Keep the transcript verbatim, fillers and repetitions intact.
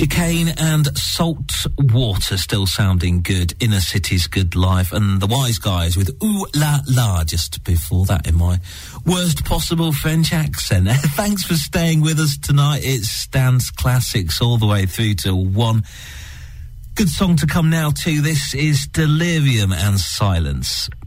Chicane and Salt Water still sounding good. Inner City's Good Life. And the Wise Guys with Ooh La La just before that in my worst possible French accent. Thanks for staying with us tonight. It's Stan's Classics all the way through to one. Good song to come now too. This is Delirium and Silence.